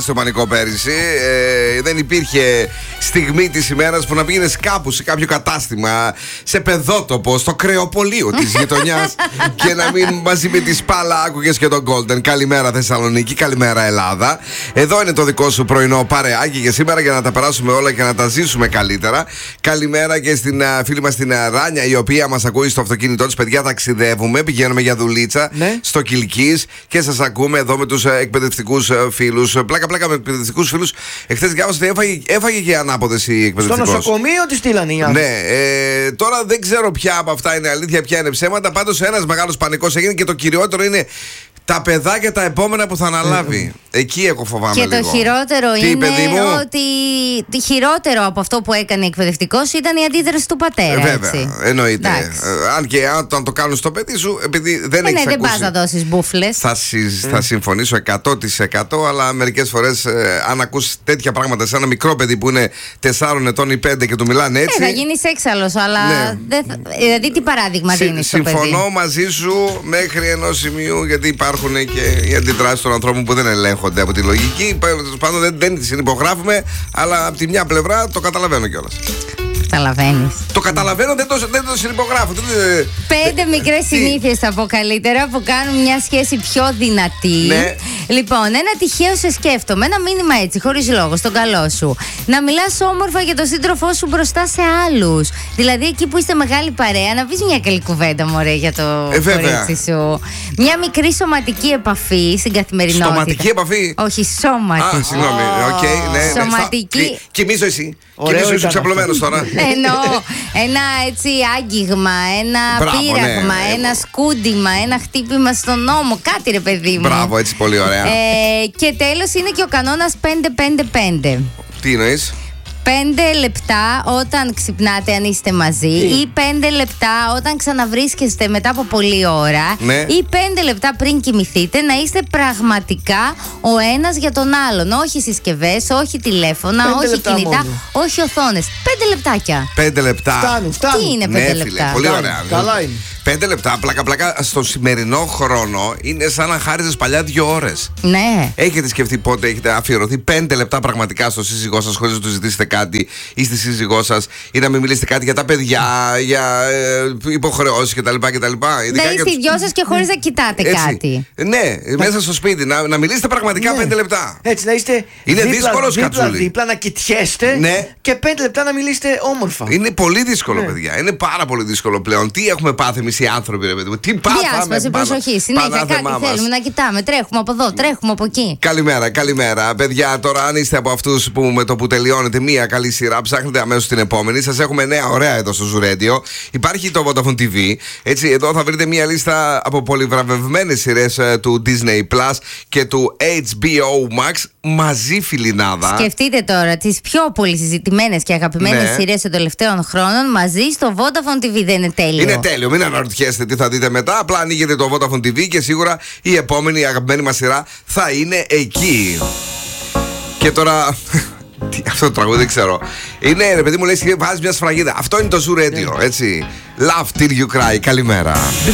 Στο Πανικό πέρυσι δεν υπήρχε στιγμή της ημέρας που να πήγαινες κάπου σε κάποιο κατάστημα, σε παιδότοπο, στο κρεοπολείο της γειτονιάς και να μην μαζί με τη Σπάλα άκουγες και τον Golden. Καλημέρα Θεσσαλονίκη, καλημέρα Ελλάδα. Εδώ είναι το δικό σου πρωινό παρεάκι και σήμερα για να τα περάσουμε όλα και να τα ζήσουμε καλύτερα. Καλημέρα και στην φίλη μας την Ράνια, η οποία μας ακούει στο αυτοκίνητό της. Παιδιά, ταξιδεύουμε, πηγαίνουμε για δουλίτσα στο Κιλκής και σας ακούμε εδώ με τους εκπαιδευτικούς φίλους. Πλάκα με εκπαιδευτικούς φίλους. Εχθές διάβασα ότι έφαγε και ανάποδες η εκπαιδευτικός. Στο νοσοκομείο τη στείλανε οι άνθρωποι. Ναι, τώρα δεν ξέρω ποια από αυτά είναι αλήθεια, ποια είναι ψέματα. Πάντως ένας μεγάλος πανικός έγινε και το κυριότερο είναι τα παιδάκια τα επόμενα που θα αναλάβει. Εκεί έχω φοβάμαι και λίγο. Και το χειρότερο είναι ότι χειρότερο από αυτό που έκανε η εκπαιδευτικός ήταν η αντίδραση του πατέρα. Βέβαια, εννοείται. Αν και αν το κάνουν στο παιδί σου, επειδή δεν έχεις δεν ακούσει, πας να δώσεις μπούφλες. Θα συμφωνήσω 100%, αλλά μερικές φορές αν ακούσεις τέτοια πράγματα σε ένα μικρό παιδί που είναι 4 ετών ή 5 και του μιλάνε έτσι. Θα γίνεις έξαλλος, αλλά δηλαδή τι παράδειγμα δίνεις στο παιδί. Συμφωνώ μαζί σου μέχρι ενός σημείου, γιατί υπάρχουν και οι αντιδράσεις των ανθρώπων που δεν ελέγχονται από τη λογική. Πάντως δεν τις συνυπογράφουμε, αλλά από τη μια πλευρά το καταλαβαίνω κιόλας. Καταλαβαίνεις. Το καταλαβαίνω, δεν το συνυπογράφω. 5 μικρές συνήθειες θα πω καλύτερα που κάνουν μια σχέση πιο δυνατή. Ναι. Λοιπόν, ένα τυχαίο σε σκέφτομαι, ένα μήνυμα έτσι, χωρίς λόγο, στον καλό σου. Να μιλάς όμορφα για τον σύντροφό σου μπροστά σε άλλους. Δηλαδή, εκεί που είστε μεγάλη παρέα, να πεις μια καλή κουβέντα, μωρέ, για το κορίτσι σου. Μια μικρή σωματική επαφή στην καθημερινότητα. Σωματική επαφή. Όχι, σώματική. Α, συγγνώμη. Οκ, ναι. Σωματική. Κοιμήσω εσύ. Κοιμήσω, είσαι ξαπλωμένος τώρα. Εννοώ ένα έτσι άγγιγμα, ένα πείραγμα, ένα σκούντιμα, ένα χτύπημα στον ώμο. Κάτι ρε παιδί μου. Μπράβο, έτσι πολύ ωραία. Και τέλος είναι και ο κανόνας 5-5-5. Τι εννοείς? 5 λεπτά όταν ξυπνάτε αν είστε μαζί, ή 5 λεπτά όταν ξαναβρίσκεστε μετά από πολλή ώρα, ή 5 λεπτά πριν κοιμηθείτε, να είστε πραγματικά ο ένας για τον άλλον. Όχι συσκευές, όχι τηλέφωνα, όχι κινητά, όχι οθόνες. 5 λεπτάκια. 5 λεπτά. Φτάνουν. Τι είναι 5 λεπτά? Φίλε, πολύ ωραία. Καλά είναι. 5 λεπτά, πλάκα στο σημερινό χρόνο είναι σαν να χάριζες παλιά 2 ώρες. Ναι. Έχετε σκεφτεί πότε έχετε αφιερωθεί 5 λεπτά πραγματικά στο σύζυγό σας χωρίς να του ζητήσετε κάτι ή στη σύζυγό σας, ή να μην μιλήσετε κάτι για τα παιδιά, για υποχρεώσεις κτλ. Να είστε οι δυο σας και χωρίς να κοιτάτε κάτι. Ναι, μέσα στο σπίτι. Να μιλήσετε πραγματικά 5 λεπτά. Έτσι, να είστε. Είναι δύσκολο, Κατσούλη. Δίπλα να κοιτιέστε και 5 λεπτά να μιλήσετε όμορφα. Είναι πολύ δύσκολο, παιδιά. Είναι πάρα πολύ δύσκολο πλέον. Τι έχουμε πάθει εμείς οι άνθρωποι, ρε παιδί μου? Τι πάθαμε? Διάσπαση προσοχή. Συνέχεια κάτι θέλουμε να κοιτάμε. Τρέχουμε από εδώ, τρέχουμε από εκεί. Καλημέρα. Παιδιά, τώρα αν είστε από αυτούς που με το που τελειώνετε μία καλή σειρά, ψάχνετε αμέσως την επόμενη. Σας έχουμε νέα ωραία εδώ στο Zoo Radio. Υπάρχει το Vodafone TV. Έτσι, εδώ θα βρείτε μία λίστα από πολυβραβευμένες σειρές του Disney Plus και του HBO Max μαζί, φιλινάδα. Σκεφτείτε τώρα τις πιο πολύ συζητημένες και αγαπημένες σειρές των τελευταίων χρόνων μαζί στο Vodafone TV. Δεν είναι τέλειο? Είναι τέλειο, μην αναρωτιέστε τι θα δείτε μετά. Απλά ανοίγετε το Vodafone TV και σίγουρα η επόμενη αγαπημένη μας σειρά θα είναι εκεί. Και τώρα. Αυτό το τραγούδι δεν ξέρω. Είναι, ρε παιδί μου, λέει, βάζει μια σφραγίδα. Αυτό είναι το Zoo Radio, έτσι. Love till you cry. Καλημέρα.